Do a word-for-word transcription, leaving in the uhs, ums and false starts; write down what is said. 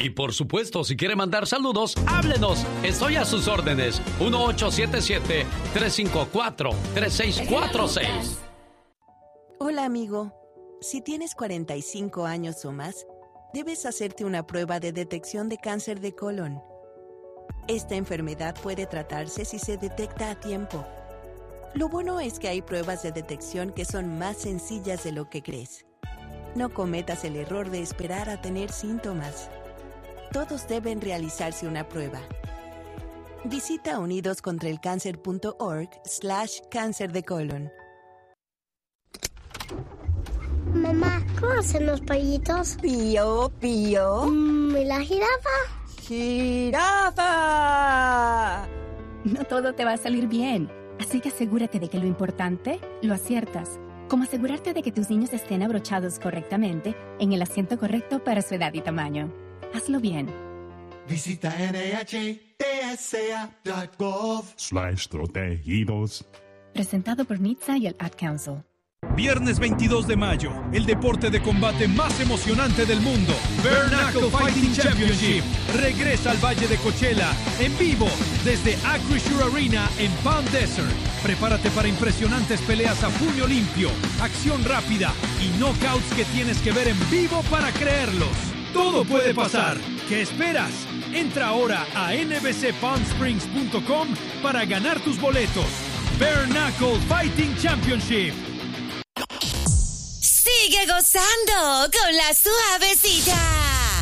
Y por supuesto, si quiere mandar saludos, háblenos. Estoy a sus órdenes. uno ocho siete siete, tres cinco cuatro, tres seis cuatro seis. Hola, amigo. Si tienes cuarenta y cinco años o más, debes hacerte una prueba de detección de cáncer de colon. Esta enfermedad puede tratarse si se detecta a tiempo. Lo bueno es que hay pruebas de detección que son más sencillas de lo que crees. No cometas el error de esperar a tener síntomas. Todos deben realizarse una prueba. Visita unidoscontraelcáncer.org slash cáncer de colon. Mamá, ¿cómo hacen los pollitos? Pío, pío. Mm, ¿Y la jirafa? ¡Jirafa! No todo te va a salir bien, así que asegúrate de que lo importante lo aciertas, como asegurarte de que tus niños estén abrochados correctamente en el asiento correcto para su edad y tamaño. Hazlo bien. Visita N H T S A punto gov slash protegidos. Presentado por N H T S A y el Ad Council. Viernes veintidós de mayo, el deporte de combate más emocionante del mundo, Bare Knuckle Fighting Championship, regresa al Valle de Coachella, en vivo, desde Acrisure Arena en Palm Desert. Prepárate para impresionantes peleas a puño limpio, acción rápida y knockouts que tienes que ver en vivo para creerlos. Todo puede pasar. ¿Qué esperas? Entra ahora a n b c palm springs punto com para ganar tus boletos. Bare Knuckle Fighting Championship. Sigue gozando con la suavecita.